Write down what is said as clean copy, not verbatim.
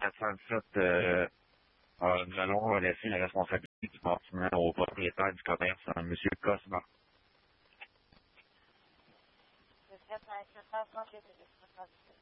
407, nous allons laisser la responsabilité du bâtiment au propriétaire du commerce, M. Cosma. Le 7 à 7h30,